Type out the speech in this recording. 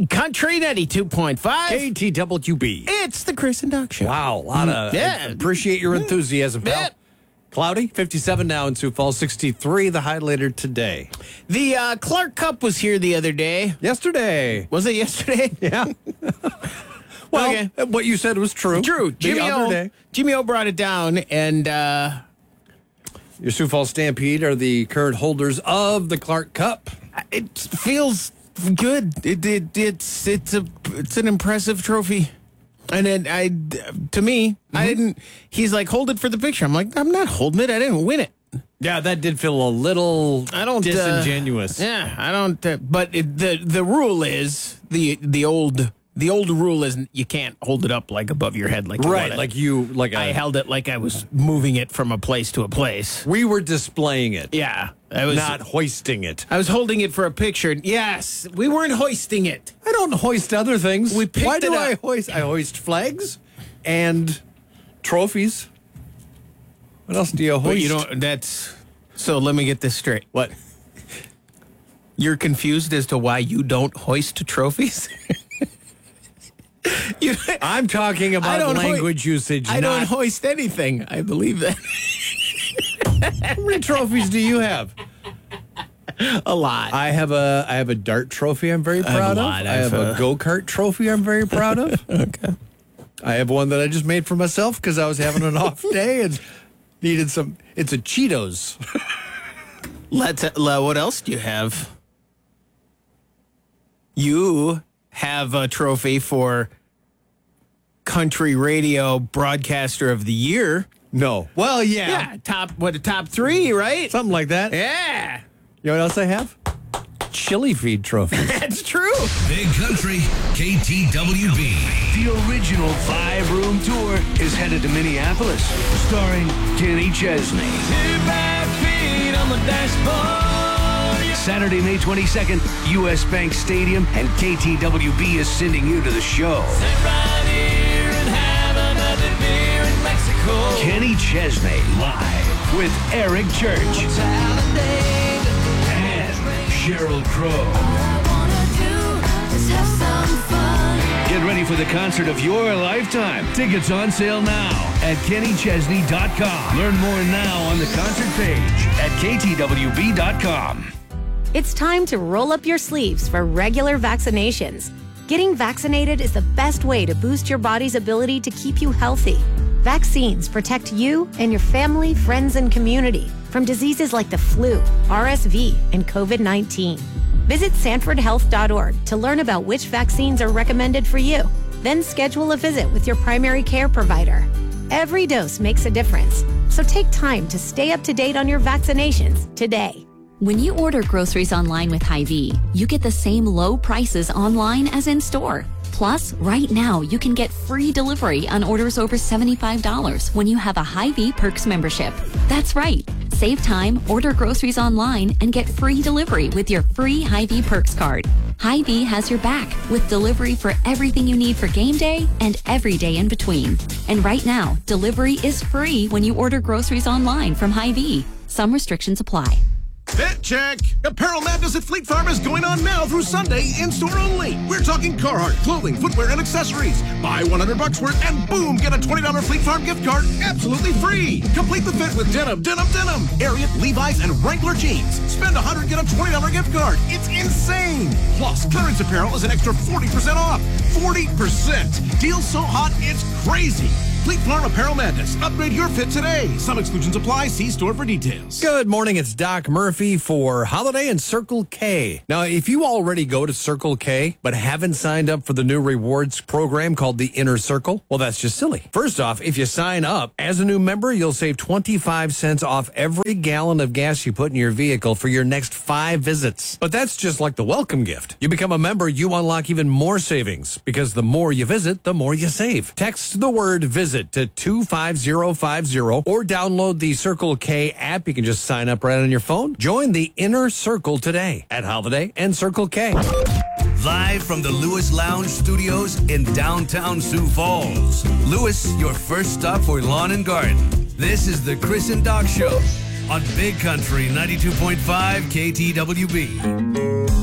Big Country 92.5. KTWB. It's the Chris and Doc Show. Wow, a lot of. Appreciate your enthusiasm, pal. Yeah. Cloudy, 57 now in Sioux Falls, 63 the high later today. The Clark Cup was here the other day. Yesterday. Was it yesterday? Yeah. Well, Okay. what you said was true. True. Jimmy O brought it down, and Your Sioux Falls Stampede are the current holders of the Clark Cup. it feels good. It's an impressive trophy. And then I didn't. He's like, hold it for the picture. I'm like, I'm not holding it. I didn't win it. Yeah, that did feel a little disingenuous. I don't. But the rule is the old rule is you can't hold it up like above your head like you Right, want it. I held it like I was moving it from a place to a place. We were displaying it. Yeah, I was not hoisting it. I was holding it for a picture. Yes, we weren't hoisting it. I don't hoist other things. We picked Why it do up. I hoist? I hoist flags and trophies. What else do you hoist? But you know that's. So let me get this straight. What? You're confused as to why you don't hoist trophies? I'm talking about language usage. I don't hoist anything. I believe that. How many trophies do you have? A lot. I have a dart trophy I'm very proud of. I have a go-kart trophy I'm very proud of. Okay. I have one that I just made for myself because I was having an off day and needed some. It's a Cheetos. What else do you have? You have a trophy for Country Radio Broadcaster of the Year. No. Well, Yeah, top 3, right? something like that. Yeah, You know what else I have? Chili feed trophies. that's true. Big Country, KTWB. The original 5-room tour is headed to Minneapolis, starring Kenny Chesney. Saturday, May 22nd, U.S. Bank Stadium, and KTWB is sending you to the show. Kenny Chesney live with Eric Church and Sheryl Crow. Get ready for the concert of your lifetime. Tickets on sale now at KennyChesney.com. Learn more now on the concert page at KTWB.com. It's time to roll up your sleeves for regular vaccinations. Getting vaccinated is the best way to boost your body's ability to keep you healthy. Vaccines protect you and your family, friends, and community from diseases like the flu, RSV, and COVID-19. Visit SanfordHealth.org to learn about which vaccines are recommended for you. Then schedule a visit with your primary care provider. Every dose makes a difference, so take time to stay up to date on your vaccinations today. When you order groceries online with Hy-Vee, you get the same low prices online as in store. Plus, right now, you can get free delivery on orders over $75 when you have a Hy-Vee Perks membership. That's right. Save time, order groceries online, and get free delivery with your free Hy-Vee Perks card. Hy-Vee has your back with delivery for everything you need for game day and every day in between. And right now, delivery is free when you order groceries online from Hy-Vee. Some restrictions apply. Fit check! Apparel Madness at Fleet Farm is going on now through Sunday, in-store only. We're talking Carhartt, clothing, footwear, and accessories. Buy $100 worth and boom, get a $20 Fleet Farm gift card absolutely free. Complete the fit with denim, Ariat, Levi's, and Wrangler jeans. Spend $100, get a $20 gift card. It's insane! Plus, clearance apparel is an extra 40% off. 40%! Deal so hot, it's crazy! Fleet Farm Apparel Madness. Upgrade your fit today. Some exclusions apply. See store for details. Good morning. It's Doc Murphy for Holiday and Circle K. Now, if you already go to Circle K but haven't signed up for the new rewards program called the Inner Circle, well, that's just silly. First off, if you sign up as a new member, you'll save 25 cents off every gallon of gas you put in your vehicle for your next 5 visits. But that's just like the welcome gift. You become a member, you unlock even more savings because the more you visit, the more you save. Text the word visit to 25050 or download the Circle K app. You can just sign up right on your phone. Join the Inner Circle today at Holiday and Circle K. Live from the Lewis Lounge Studios in downtown Sioux Falls. Lewis, your first stop for lawn and garden. This is the Chris and Doc Show on Big Country 92.5 KTWB.